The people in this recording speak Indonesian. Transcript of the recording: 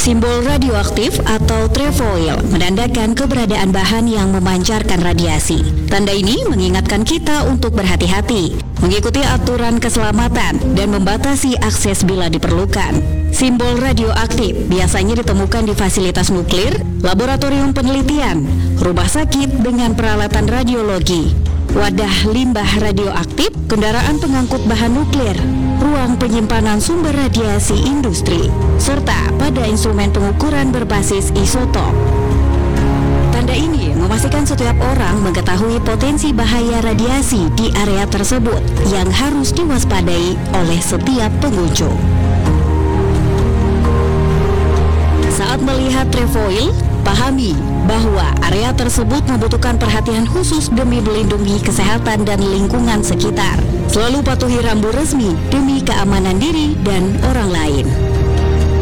Simbol radioaktif atau trefoil menandakan keberadaan bahan yang memancarkan radiasi. Tanda ini mengingatkan kita untuk berhati-hati, mengikuti aturan keselamatan, dan membatasi akses bila diperlukan. Simbol radioaktif biasanya ditemukan di fasilitas nuklir, laboratorium penelitian, rumah sakit dengan peralatan radiologi, wadah limbah radioaktif, kendaraan pengangkut bahan nuklir, ruang penyimpanan sumber radiasi industri, serta pada instrumen pengukuran berbasis isotop. Tanda ini memastikan setiap orang mengetahui potensi bahaya radiasi di area tersebut yang harus diwaspadai oleh setiap pengunjung. Saat melihat trefoil, pahami bahwa area tersebut membutuhkan perhatian khusus demi melindungi kesehatan dan lingkungan sekitar. Selalu patuhi rambu resmi demi keamanan diri dan orang lain.